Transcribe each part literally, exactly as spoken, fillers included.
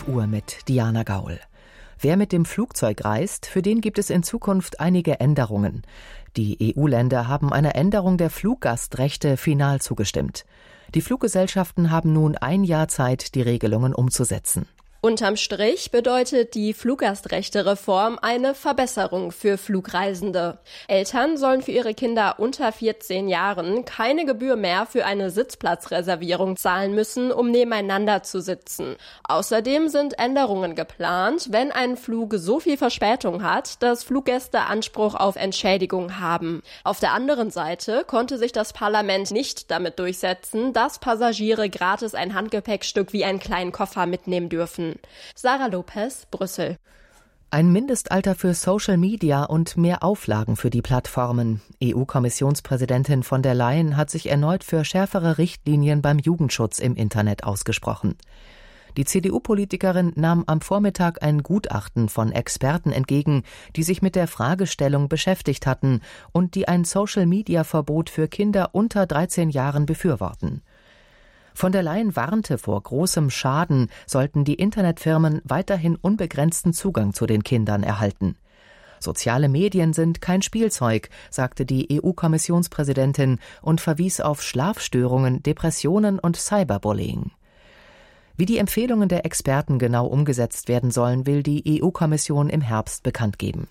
Uhr mit Diana Gaul. Wer mit dem Flugzeug reist, für den gibt es in Zukunft einige Änderungen. Die E U-Länder haben einer Änderung der Fluggastrechte final zugestimmt. Die Fluggesellschaften haben nun ein Jahr Zeit, die Regelungen umzusetzen. Unterm Strich bedeutet die Fluggastrechte-Reform eine Verbesserung für Flugreisende. Eltern sollen für ihre Kinder unter vierzehn Jahren keine Gebühr mehr für eine Sitzplatzreservierung zahlen müssen, um nebeneinander zu sitzen. Außerdem sind Änderungen geplant, wenn ein Flug so viel Verspätung hat, dass Fluggäste Anspruch auf Entschädigung haben. Auf der anderen Seite konnte sich das Parlament nicht damit durchsetzen, dass Passagiere gratis ein Handgepäckstück wie einen kleinen Koffer mitnehmen dürfen. Sarah Lopez, Brüssel. Ein Mindestalter für Social Media und mehr Auflagen für die Plattformen. E U-Kommissionspräsidentin von der Leyen hat sich erneut für schärfere Richtlinien beim Jugendschutz im Internet ausgesprochen. Die C D U-Politikerin nahm am Vormittag ein Gutachten von Experten entgegen, die sich mit der Fragestellung beschäftigt hatten und die ein Social-Media-Verbot für Kinder unter dreizehn Jahren befürworten. Von der Leyen warnte vor großem Schaden, sollten die Internetfirmen weiterhin unbegrenzten Zugang zu den Kindern erhalten. Soziale Medien sind kein Spielzeug, sagte die E U-Kommissionspräsidentin und verwies auf Schlafstörungen, Depressionen und Cyberbullying. Wie die Empfehlungen der Experten genau umgesetzt werden sollen, will die E U-Kommission im Herbst bekannt geben.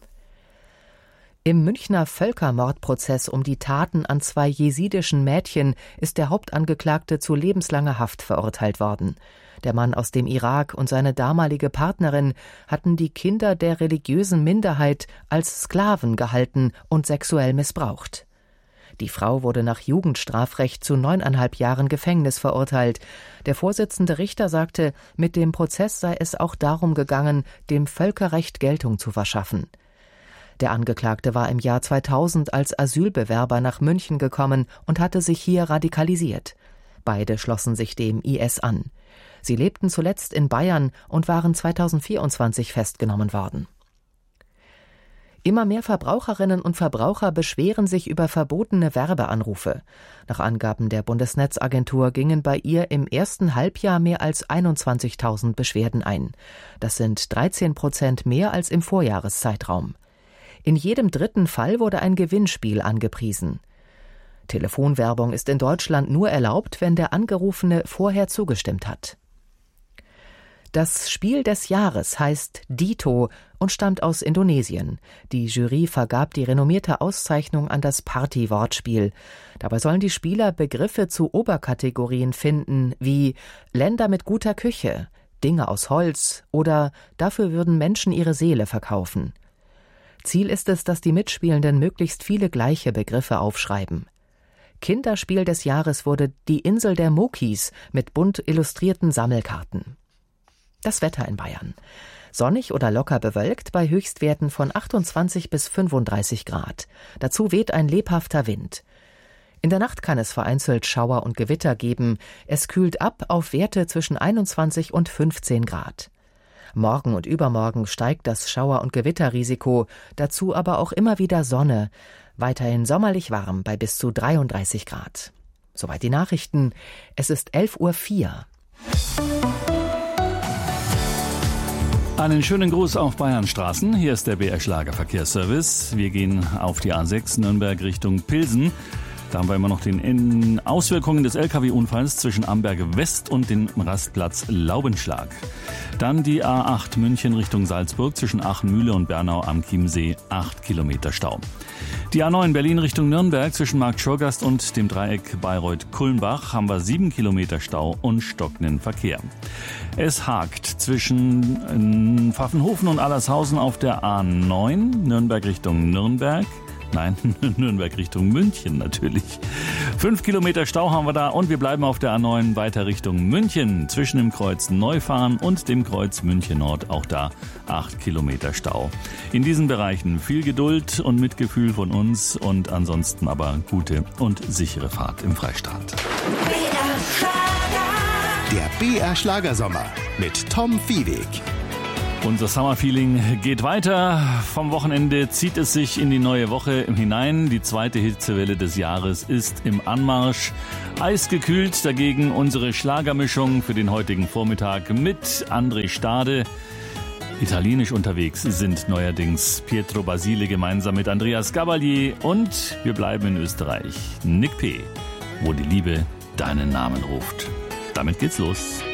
Im Münchner Völkermordprozess um die Taten an zwei jesidischen Mädchen ist der Hauptangeklagte zu lebenslanger Haft verurteilt worden. Der Mann aus dem Irak und seine damalige Partnerin hatten die Kinder der religiösen Minderheit als Sklaven gehalten und sexuell missbraucht. Die Frau wurde nach Jugendstrafrecht zu neuneinhalb Jahren Gefängnis verurteilt. Der Vorsitzende Richter sagte, mit dem Prozess sei es auch darum gegangen, dem Völkerrecht Geltung zu verschaffen. Der Angeklagte war im Jahr zweitausend als Asylbewerber nach München gekommen und hatte sich hier radikalisiert. Beide schlossen sich dem I S an. Sie lebten zuletzt in Bayern und waren zweitausendvierundzwanzig festgenommen worden. Immer mehr Verbraucherinnen und Verbraucher beschweren sich über verbotene Werbeanrufe. Nach Angaben der Bundesnetzagentur gingen bei ihr im ersten Halbjahr mehr als einundzwanzigtausend Beschwerden ein. Das sind dreizehn Prozent mehr als im Vorjahreszeitraum. In jedem dritten Fall wurde ein Gewinnspiel angepriesen. Telefonwerbung ist in Deutschland nur erlaubt, wenn der Angerufene vorher zugestimmt hat. Das Spiel des Jahres heißt Dito und stammt aus Indonesien. Die Jury vergab die renommierte Auszeichnung an das Party-Wortspiel. Dabei sollen die Spieler Begriffe zu Oberkategorien finden, wie Länder mit guter Küche, Dinge aus Holz oder dafür würden Menschen ihre Seele verkaufen. Ziel ist es, dass die Mitspielenden möglichst viele gleiche Begriffe aufschreiben. Kinderspiel des Jahres wurde die Insel der Mokis mit bunt illustrierten Sammelkarten. Das Wetter in Bayern. Sonnig oder locker bewölkt bei Höchstwerten von achtundzwanzig bis fünfunddreißig Grad. Dazu weht ein lebhafter Wind. In der Nacht kann es vereinzelt Schauer und Gewitter geben. Es kühlt ab auf Werte zwischen einundzwanzig und fünfzehn Grad. Morgen und übermorgen steigt das Schauer- und Gewitterrisiko, dazu aber auch immer wieder Sonne. Weiterhin sommerlich warm bei bis zu dreiunddreißig Grad. Soweit die Nachrichten. Es ist elf Uhr vier. Einen schönen Gruß auf Bayernstraßen. Hier ist der B R Schlager Verkehrsservice. Wir gehen auf die A sechs Nürnberg Richtung Pilsen. Da haben wir immer noch die Auswirkungen des L K W-Unfalls zwischen Amberg West und dem Rastplatz Laubenschlag. Dann die A acht München Richtung Salzburg zwischen Achenmühle und Bernau am Chiemsee, acht Kilometer Stau. Die A neun Berlin Richtung Nürnberg zwischen Markt Schorgast und dem Dreieck Bayreuth-Kulmbach haben wir sieben Kilometer Stau und stockenden Verkehr. Es hakt zwischen Pfaffenhofen und Allershausen auf der A neun, Nürnberg Richtung Nürnberg. Nein, Nürnberg Richtung München natürlich. Fünf Kilometer Stau haben wir da und wir bleiben auf der A neun weiter Richtung München. Zwischen dem Kreuz Neufahren und dem Kreuz München Nord, auch da acht Kilometer Stau. In diesen Bereichen viel Geduld und Mitgefühl von uns und ansonsten aber gute und sichere Fahrt im Freistaat. Der B R Schlagersommer mit Tom Viehweg. Unser Summer-Feeling geht weiter. Vom Wochenende zieht es sich in die neue Woche hinein. Die zweite Hitzewelle des Jahres ist im Anmarsch. Eisgekühlt dagegen unsere Schlagermischung für den heutigen Vormittag mit André Stade. Italienisch unterwegs sind neuerdings Pietro Basile gemeinsam mit Andreas Gabalier. Und wir bleiben in Österreich. Nick P., wo die Liebe deinen Namen ruft. Damit geht's los.